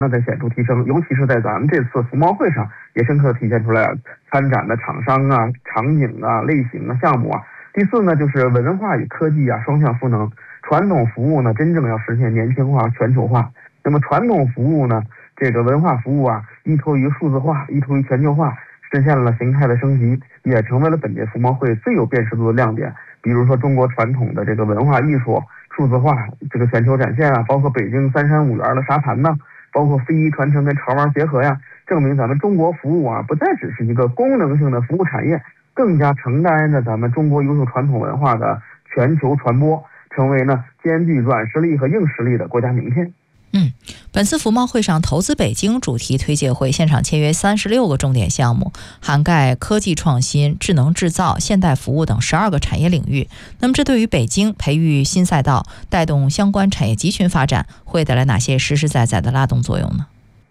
在显著提升，尤其是在咱们这次服贸会上也深刻体现出来了参展的厂商啊、场景啊、类型啊、项目啊。第四呢，就是文化与科技啊双向赋能，传统服务呢真正要实现年轻化、全球化。那么传统服务呢，这个文化服务啊，依托于数字化，依托于全球化，实现了形态的升级，也成为了本届服贸会最有辨识度的亮点。比如说中国传统的这个文化艺术数字化这个全球展现啊，包括北京三山五园的沙盘呢，包括非遗传承跟潮玩结合呀，证明咱们中国服务啊不再只是一个功能性的服务产业，更加承担着咱们中国优秀传统文化的全球传播，成为呢兼具软实力和硬实力的国家名片。 本次服贸会上投资北京主题推介会现场签约36个重点项目，涵盖科技创新、智能制造、现代服务等12个产业领域。那么这对于北京培育新赛道、带动相关产业集群发展会带来哪些实实在在的拉动作用呢？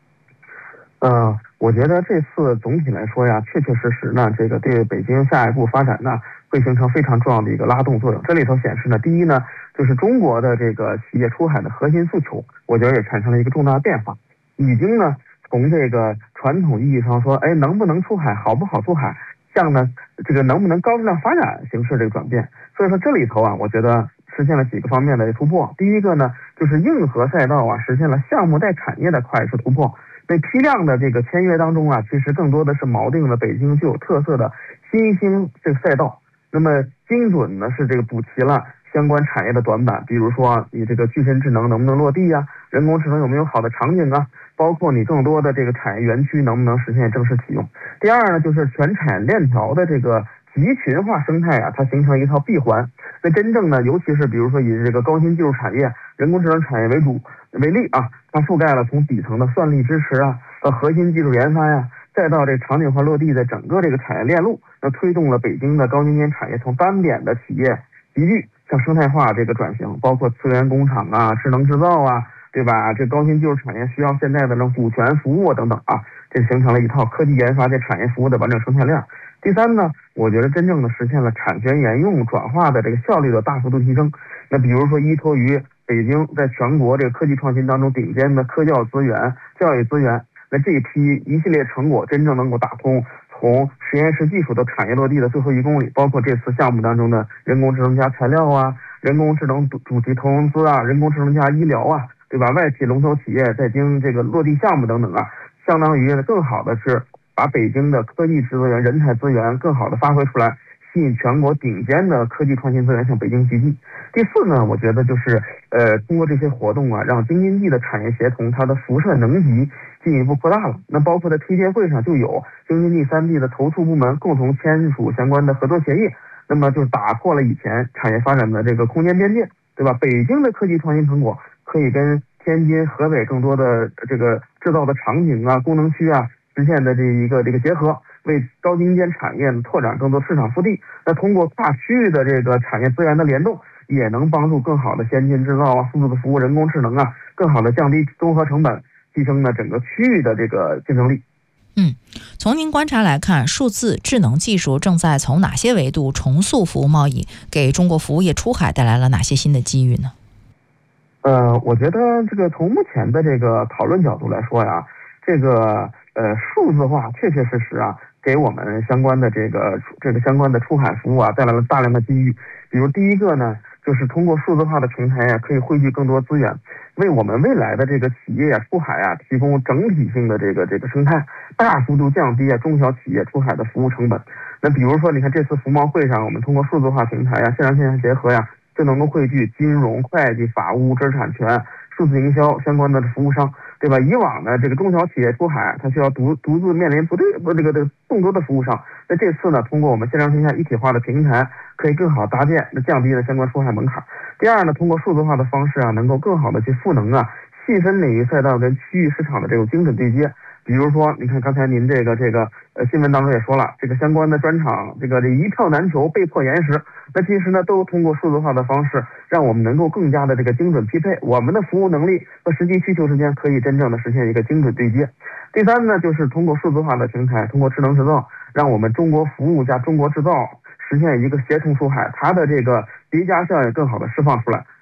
我觉得这次总体来说呀，确确实实呢，这个对北京下一步发展呢，会形成非常重要的一个拉动作用。这里头显示呢，第一呢，就是中国的这个企业出海的核心诉求，我觉得也产生了一个重大的变化，已经呢从这个传统意义上说，能不能出海，好不好出海，向呢这个能不能高质量发展形式这个转变。所以说这里头啊，我觉得实现了几个方面的突破。第一个呢，就是硬核赛道啊，实现了项目带产业的快速突破。在批量的这个签约当中啊，其实更多的是锚定了北京具有特色的新兴这个赛道，那么精准呢是这个补齐了相关产业的短板，比如说你这个具身智能能不能落地啊，人工智能有没有好的场景啊，包括你更多的这个产业园区能不能实现正式启用。第二呢，就是全产业链条的这个集群化生态啊，它形成一套闭环。那真正呢，尤其是比如说以这个高新技术产业、人工智能产业为例啊，它覆盖了从底层的算力支持啊，到核心技术研发呀，再到这场景化落地的整个这个产业链路，那推动了北京的高精尖产业从单点的企业集聚向生态化这个转型，包括资源工厂啊、智能制造啊，对吧？这高新技术产业需要现在的这种股权服务等等啊，这形成了一套科技研发这产业服务的完整生态链。第三呢，我觉得真正的实现了产权沿用转化的这个效率的大幅度提升。那比如说依托于北京在全国这个科技创新当中顶尖的科教资源、教育资源，那这一系列成果真正能够打通从实验室技术到产业落地的最后1公里，包括这次项目当中的人工智能加材料啊、人工智能主题投融资啊、人工智能加医疗啊，对吧？外企龙头企业在京这个落地项目等等啊，相当于更好的是把北京的科技资源、人才资源更好的发挥出来，吸引全国顶尖的科技创新资源向北京集聚。第四呢，我觉得就是通过这些活动啊，让京津冀的产业协同它的辐射能级进一步扩大了。那包括在推介会上就有京津冀3地的投诉部门共同签署相关的合作协议，那么就打破了以前产业发展的这个空间边界，对吧？北京的科技创新成果可以跟天津、河北更多的这个制造的场景啊、功能区啊实现的这个结合，为高精尖产业拓展更多市场腹地。那通过跨区域的这个产业资源的联动，也能帮助更好的先进制造啊、数字服务、人工智能啊，更好的降低综合成本，提升了整个区域的这个竞争力。 从您观察来看，数字智能技术正在从哪些维度重塑服务贸易，给中国服务业出海带来了哪些新的机遇呢？ 我觉得这个从目前的这个讨论角度来说呀，这个数字化确确实实啊，给我们相关的这个相关的出海服务啊带来了大量的机遇。比如第一个呢，就是通过数字化的平台呀，可以汇聚更多资源，为我们未来的这个企业出海啊提供整体性的这个生态，大幅度降低中小企业出海的服务成本。那比如说，你看这次服贸会上，我们通过数字化平台呀，线上线下结合呀，就能够汇聚金融、会计、法务、知识产权、数字营销相关的服务商，对吧？以往呢，这个中小企业出海，它需要独自面临众多的服务商。那这次呢，通过我们线上线下一体化的平台，可以更好搭建，降低了相关出海门槛。第二呢，通过数字化的方式啊，能够更好的去赋能细分领域赛道跟区域市场的这种精准对接。比如说，你看刚才您这个新闻当中也说了，这个相关的专场这一票难求，被迫延时。那其实呢，都通过数字化的方式，让我们能够更加的精准匹配我们的服务能力和实际需求之间，可以真正的实现一个精准对接。第三呢，就是通过数字化的平台，通过智能制造，让我们中国服务加中国制造实现一个协同出海，它的这个叠加效应更好的释放出来。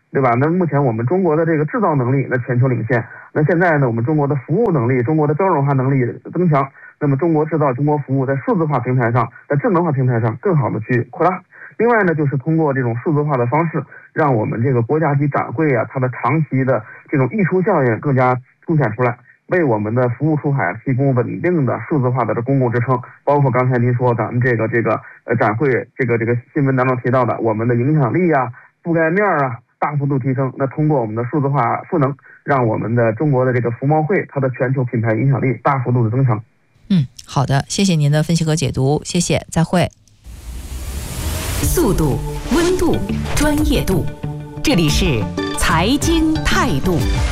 对吧？那目前我们中国的这个制造能力那全球领先，那现在呢我们中国的服务能力、中国的标准化能力增强，那么中国制造、中国服务在数字化平台上、在智能化平台上更好的去扩大。另外呢，就是通过这种数字化的方式，让我们这个国家级展会啊，它的长期的这种溢出效应更加凸显出来，为我们的服务出海提供稳定的数字化的公共支撑。包括刚才您说咱们这个展会这个新闻当中提到的，我们的影响力啊、覆盖面啊大幅度提升。那通过我们的数字化赋能，让我们的中国的这个服贸会它的全球品牌影响力大幅度的增强。 好的，谢谢您的分析和解读，谢谢，再会。 速度、温度、专业度，这里是财经态度。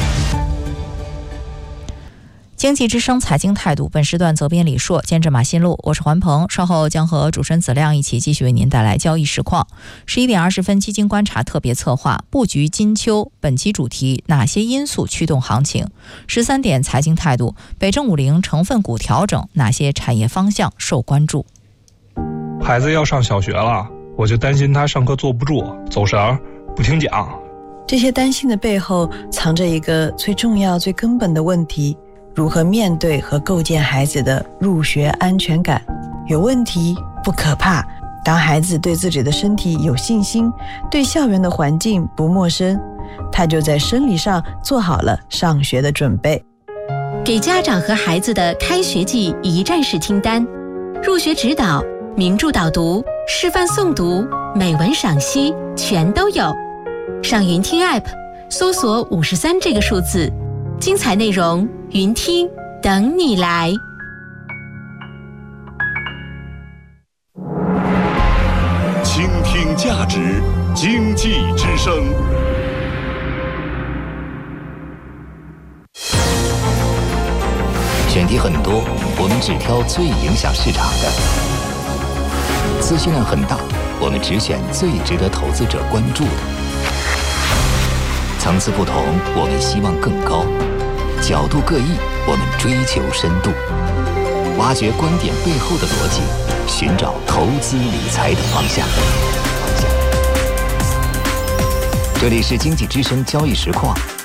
经济之声财经态度，本时段责编李硕，监制马新路，我是环鹏，稍后将和主持人子亮一起继续为您带来交易实况。11点20分，基金观察特别策划布局金秋，本期主题哪些因素驱动行情？13点财经态度，北证50成分股调整，哪些产业方向受关注？ 孩子要上小学了，我就担心他上课坐不住，走神，不听讲。 这些担心的背后藏着一个最重要、最根本的问题：如何面对和构建孩子的入学安全感。有问题不可怕，当孩子对自己的身体有信心，对校园的环境不陌生，他就在生理上做好了上学的准备。 给家长和孩子的开学季一站式清单，入学指导、名著导读、示范诵读、美文赏析全都有。上云听 App 搜索53这个数字，精彩内容云听等你来。 倾听价值，经济之声。 选题很多，我们只挑最影响市场的。资讯量很大，我们只选最值得投资者关注的。层次不同，我们希望更高；角度各异，我们追求深度。挖掘观点背后的逻辑，寻找投资理财的方向。这里是经济之声交易实况，